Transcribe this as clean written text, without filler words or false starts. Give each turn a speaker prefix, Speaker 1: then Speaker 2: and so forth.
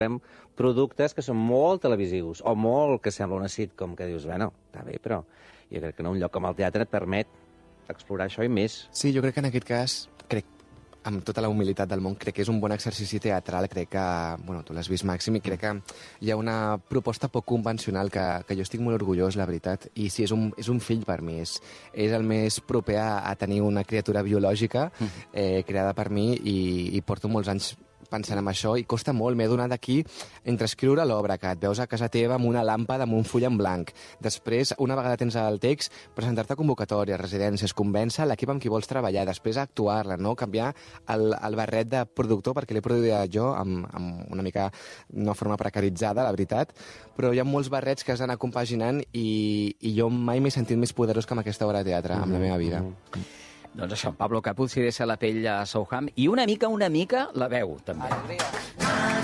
Speaker 1: productes que són molt televisius o molt que sembla una sitcom que dius, bueno, està bé, però jo crec que un lloc com el teatre et permet explorar això i més.
Speaker 2: Sí, jo crec que en aquest cas, amb tota la humilitat del món, crec que és un bon exercici teatral, crec que, bueno, tu l'has vist, Màxim, i crec que hi ha una proposta poc convencional que jo estic molt orgullós, la veritat, i sí, és un fill per mi, és el més proper a tenir una criatura biològica creada per mi i porto molts anys pensant en això i costa molt. M'he donat aquí entre escriure l'obra, que et veus a casa teva amb una làmpada, amb un full en blanc. Després, una vegada tens el text, presentar-te a convocatòries, residències, convèncer l'equip amb qui vols treballar, després actuar-la, no? Canviar el barret de productor, perquè l'he produït jo amb una mica d'una forma precaritzada, la veritat, però hi ha molts barrets que has d'anar compaginant i jo mai m'he sentit més poderós que amb aquesta obra de teatre, amb la meva vida.
Speaker 3: Doncs això, Pablo Capuz s'hi deixa la pell a Souham i una mica la veu, també.
Speaker 4: Alegria.